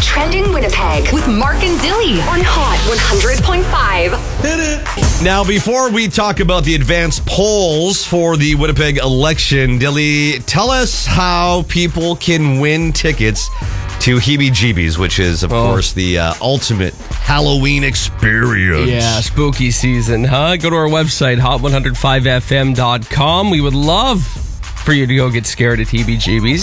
Trending Winnipeg with Mark and Dilly on Hot 100.5. Now, before we talk about the advanced polls for the Winnipeg election, Dilly, tell us how people can win tickets to Heebie-Jeebies, which is, of course, the ultimate Halloween experience. Yeah, spooky season, huh? Go to our website, hot105fm.com. We would love for you to go get scared at Heebie-Jeebies.